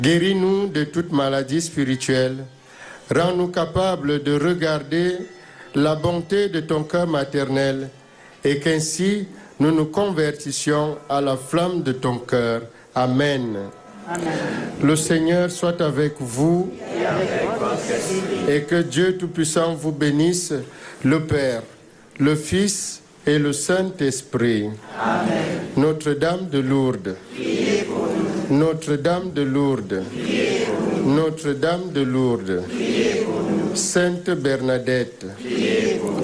Guéris-nous de toute maladie spirituelle. Rends-nous capables de regarder la bonté de ton cœur maternel et qu'ainsi nous nous convertissions à la flamme de ton cœur. Amen. Amen. Le Seigneur soit avec vous et que Dieu Tout-Puissant vous bénisse, le Père, le Fils et le Saint-Esprit. Amen. Notre-Dame de Lourdes. Priez pour nous. Notre-Dame de Lourdes. Priez pour nous. Notre-Dame de Lourdes. Priez pour nous. Sainte Bernadette. Priez